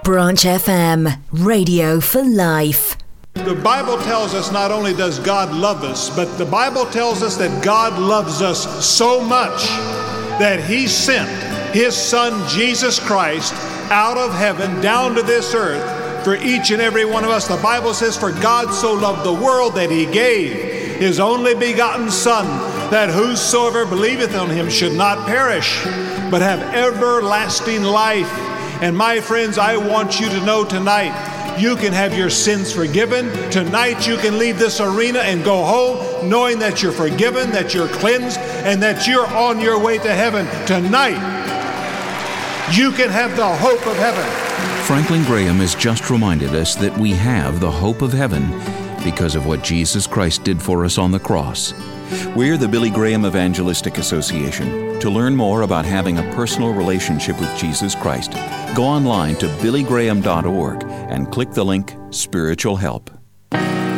Branch FM, radio for life. The Bible tells us not only does God love us, but the Bible tells us that God loves us so much that He sent His Son, Jesus Christ, out of heaven down to this earth for each and every one of us. The Bible says, "For God so loved the world that He gave His only begotten Son, that whosoever believeth on Him should not perish, but have everlasting life." And my friends, I want you to know tonight, you can have your sins forgiven. Tonight you can leave this arena and go home knowing that you're forgiven, that you're cleansed, and that you're on your way to heaven. Tonight, you can have the hope of heaven. Franklin Graham has just reminded us that we have the hope of heaven because of what Jesus Christ did for us on the cross. We're the Billy Graham Evangelistic Association. To learn more about having a personal relationship with Jesus Christ, go online to billygraham.org and click the link Spiritual Help.